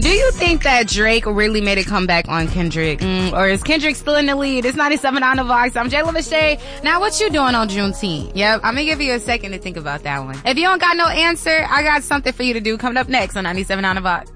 Do you think that Drake really made a comeback on Kendrick? Or is Kendrick still in the lead? It's 97 on the Vox. I'm Jayla Lachey. Now, what you doing on Juneteenth? Yep, I'm gonna give you a second to think about that one. If you don't got no answer, I got something for you to do coming up next on 97 on the Vox.